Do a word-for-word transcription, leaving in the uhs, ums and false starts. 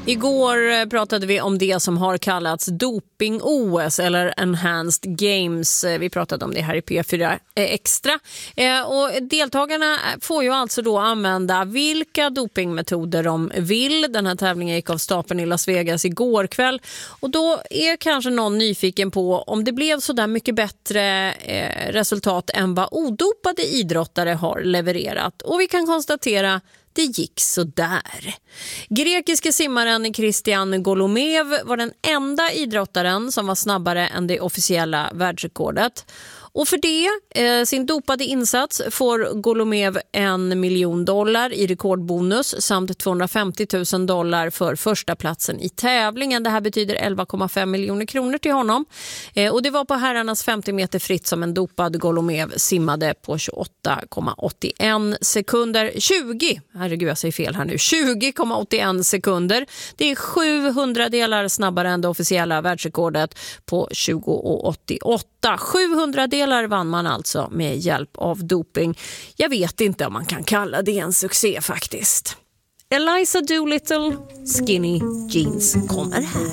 Igår pratade vi om det som har kallats doping-O S eller Enhanced Games. Vi pratade om det här i P fyra Extra. Och deltagarna får ju alltså då använda vilka dopingmetoder de vill. Den här tävlingen gick av stapeln i Las Vegas igår kväll. Och då är kanske någon nyfiken på om det blev så där mycket bättre resultat än vad odopade idrottare har levererat. Och vi kan konstatera det gick så där. Grekiske simmaren Christian Golomev var den enda idrottaren som var snabbare än det officiella världsrekordet. Och för det, eh, sin dopade insats, får Golomev en miljon dollar i rekordbonus samt tvåhundrafemtio tusen dollar för första platsen i tävlingen. Det här betyder elva komma fem miljoner kronor till honom. Eh, och det var på herrarnas femtio meter fritt som en dopad Golomev simmade på tjugoåtta komma åttioen sekunder. tjugo, herregud jag säger fel här nu, tjugo komma åttioen sekunder. Det är sjuhundra delar snabbare än det officiella världsrekordet på tjugo komma åttioåtta. sjuhundra delar vann man alltså med hjälp av doping. Jag vet inte om man kan kalla det en succé faktiskt. Eliza Doolittle, Skinny Jeans kommer här.